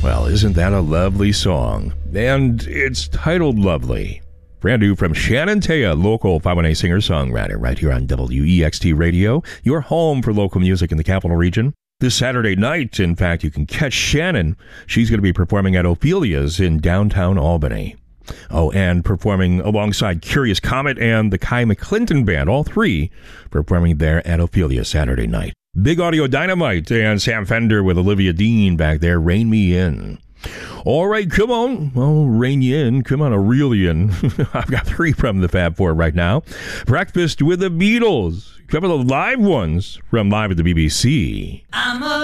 Well, isn't that a lovely song? And it's titled Lovely. Brand new from Shannon Taya, local 518 singer-songwriter, right here on WEXT Radio, your home for local music in the Capital Region. This Saturday night, in fact, you can catch Shannon. She's going to be performing at Ophelia's in downtown Albany. Oh, and performing alongside Curious Comet and the Kai McClinton Band, all three performing there at Ophelia Saturday night. Big Audio Dynamite and Sam Fender with Olivia Dean back there, Rain Me In. All right, come on. Well, rain you in. Come on, reel you in. I've got three from the Fab Four right now. Breakfast with the Beatles. A couple of live ones from Live at the BBC. I'm a